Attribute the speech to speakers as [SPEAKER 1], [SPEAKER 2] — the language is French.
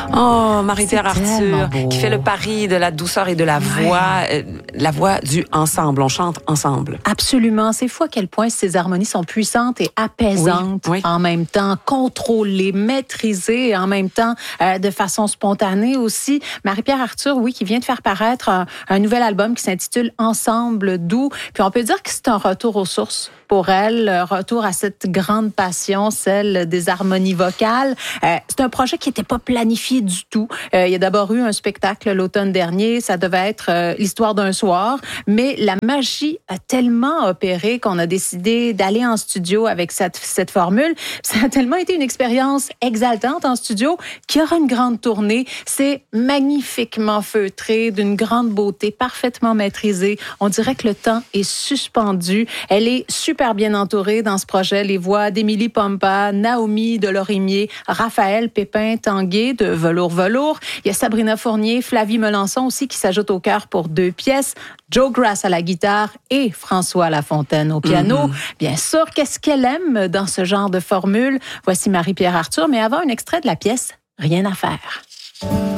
[SPEAKER 1] Oh, Marie-Pierre Arthur,
[SPEAKER 2] beau.
[SPEAKER 1] qui fait le pari de la douceur et de la voix du ensemble. On chante ensemble.
[SPEAKER 2] Absolument. C'est fou à quel point ces harmonies sont puissantes et apaisantes en même temps, contrôlées, maîtrisées en même temps, de façon spontanée aussi. Marie-Pierre Arthur, oui, qui vient de faire paraître un nouvel album qui s'intitule Ensemble doux. Puis on peut dire que c'est un retour aux sources pour elle, retour à cette grande passion, celle des harmonies vocales. C'est un projet qui n'était pas planifié du tout. Il y a d'abord eu un spectacle l'automne dernier, ça devait être l'histoire d'un soir, mais la magie a tellement opéré qu'on a décidé d'aller en studio avec cette formule. Ça a tellement été une expérience exaltante en studio qu'il y aura une grande tournée. C'est magnifiquement feutré, d'une grande beauté, parfaitement maîtrisée. On dirait que le temps est suspendu. Elle est super bien entourée dans ce projet. Les voix d'Émilie Pompa, Naomi Delorimier, Raphaël Pépin-Tanguay de Velours. Il y a Sabrina Fournier, Flavie Melançon aussi qui s'ajoute au chœur pour 2 pièces. Joe Grass à la guitare et François Lafontaine au piano. Bien sûr, qu'est-ce qu'elle aime dans ce genre de formule? Voici Marie-Pierre Arthur, mais avant un extrait de la pièce Rien à faire.